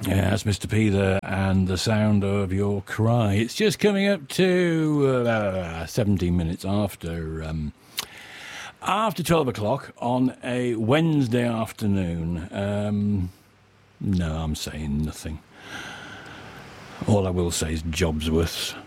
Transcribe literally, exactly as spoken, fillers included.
Yeah, that's Mister P there, and the sound of your cry. It's just coming up to uh, seventeen minutes after um, after twelve o'clock on a Wednesday afternoon. Um, no, I'm saying nothing. All I will say is Jobsworths.